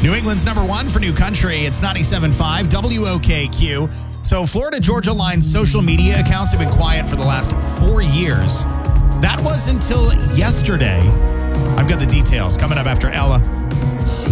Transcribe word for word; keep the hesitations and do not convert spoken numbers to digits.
New England's number one for new country. It's ninety-seven point five W O K Q. So Florida Georgia Line's social media accounts have been quiet for the last four years. That was until yesterday. I've got the details coming up after Ella.